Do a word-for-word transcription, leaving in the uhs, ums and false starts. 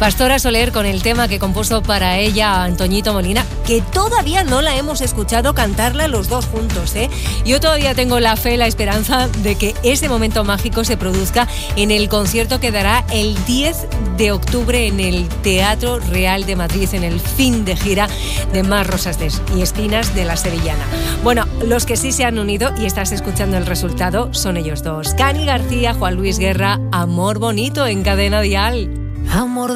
Pastora Soler con el tema que compuso para ella Antoñito Molina, que todavía no la hemos escuchado cantarla los dos juntos, ¿eh? Yo todavía tengo la fe, la esperanza de que ese momento mágico se produzca en el concierto que dará el diez de octubre en el Teatro Real de Madrid, en el fin de gira de Más Rosas y Espinas de la Sevillana. Bueno, los que sí se han unido y estás escuchando el resultado son ellos dos. Cani García, Juan Luis Guerra, Amor Bonito en Cadena Dial. Amor